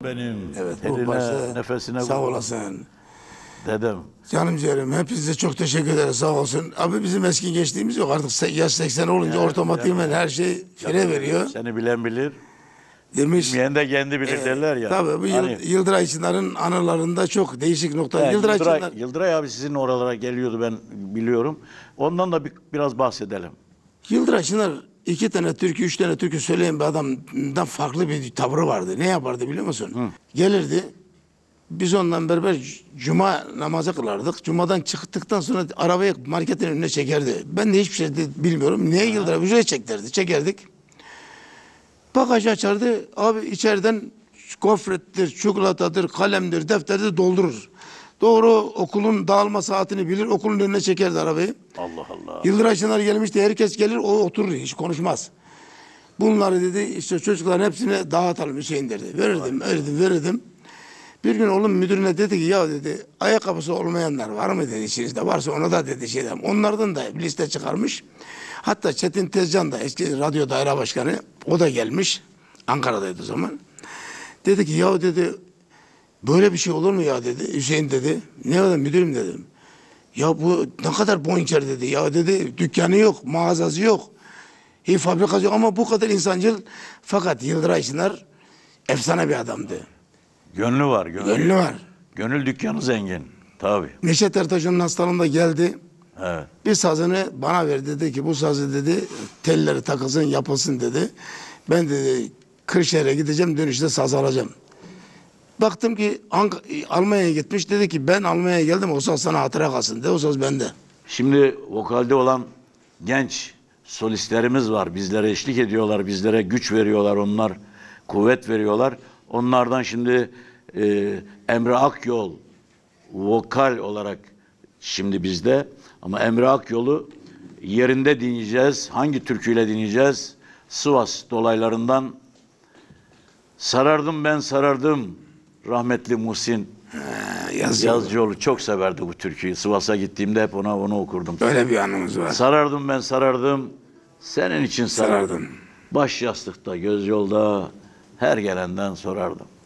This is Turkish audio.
Benim Evet, bu eline, başta nefesine sağ kurban. olasın. Dedem. Canım ciğerim, hepinize çok teşekkür ederiz, sağ olsun. Abi bizim eski geçtiğimiz yok artık, yaş 80 olunca otomatikman her şey fire veriyor. Seni bilen bilir, Demiş. bilmeyen de kendi bilir derler ya. Tabii bu Hani, Yıldıray Çınar'ın anılarında çok değişik nokta. Yıldıray Çınar. Yıldıray abi sizin oralara geliyordu, ben biliyorum. Ondan da biraz bahsedelim. Yıldıray Çınar 2 tane türkü, 3 tane türkü söyleyen bir adamdan farklı bir tavrı vardı. Ne yapardı biliyor musun? Gelirdi. Biz ondan beraber cuma namazı kılardık. Cumadan çıktıktan sonra arabayı marketin önüne çekerdi. Ben de hiçbir şey de bilmiyorum. Niye Yıldıray? Ücret çektirdi. Çekerdik. Bagajı açardı. Abi içeriden gofrettir, çikolatadır, kalemdir, defterdir doldurur. Doğru okulun dağılma saatini bilir. Okulun önüne çekerdi arabayı. Allah Allah. Yıldıray Çınar gelmişti. Herkes gelir, o oturur. Hiç konuşmaz. Bunları dedi işte çocukların hepsine dağıtalım Hüseyin derdi. Verirdim. Bir gün oğlum müdürüne dedi ki ya dedi ayakkabısı olmayanlar var mı dedi içinizde, varsa onu da dedi şeyden. Onlardan da bir liste çıkarmış. Hatta Çetin Tezcan da eski radyo daire başkanı, o da gelmiş. Ankara'daydı o zaman. Dedi ki ya dedi böyle bir şey olur mu ya dedi. Hüseyin dedi. Ne kadar müdürüm dedim. Ya bu ne kadar bonkör dedi. Ya dedi dükkanı yok, mağazası yok. Fabrikası yok ama bu kadar insancıl. Fakat Yıldıray Çınar efsane bir adamdı. Gönlü var. Gönlü var. Gönül dükkanı zengin. Tabii. Neşet Ertaş'ın hastalığında geldi. Evet. Bir sazını bana verdi, dedi ki bu sazı dedi telleri takılsın yapılsın dedi. Ben dedi Kırşehir'e gideceğim, dönüşte saz alacağım. Baktım ki Almanya'ya gitmiş, dedi ki ben Almanya'ya geldim, o saz sana hatıra kalsın dedi, o saz bende. Şimdi vokalde olan genç solistlerimiz var. Bizlere eşlik ediyorlar, bizlere güç veriyorlar, onlar kuvvet veriyorlar. Onlardan şimdi Emre Akyol vokal olarak şimdi bizde, ama Emre Akyol'u yerinde dinleyeceğiz. Hangi türküyle dinleyeceğiz? Sivas dolaylarından Sarardım ben sarardım, rahmetli Muhsin Yazıcıoğlu çok severdi bu türküyü. Sivas'a gittiğimde hep onu okurdum. Öyle bir anımız var. Sarardım ben sarardım, senin için sarardım. Baş yastıkta, göz yolda, her gelenden sorardım.